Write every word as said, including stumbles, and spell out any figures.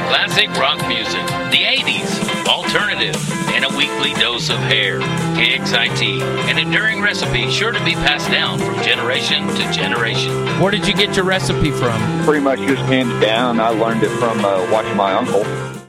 classic rock music, the eighties, alternative, and a weekly dose of hair. K X I T, an enduring recipe sure to be passed down from generation to generation. Where did you get your recipe from? Pretty much just handed down. I learned it from uh, watching my uncle.